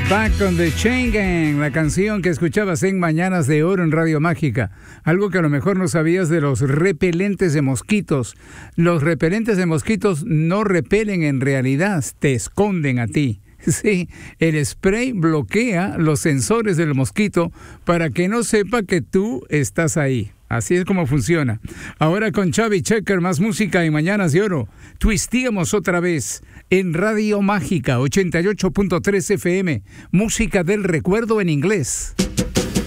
Back on the Chain Gang, la canción que escuchabas en Mañanas de Oro en Radio Mágica. Algo que a lo mejor no sabías de los repelentes de mosquitos. Los repelentes de mosquitos no repelen en realidad, te esconden a ti. Sí, el spray bloquea los sensores del mosquito para que no sepa que tú estás ahí. Así es como funciona. Ahora con Xavi Checker, más música en Mañanas de Oro. Twistíamos otra vez en Radio Mágica 88.3 FM. Música del recuerdo en inglés.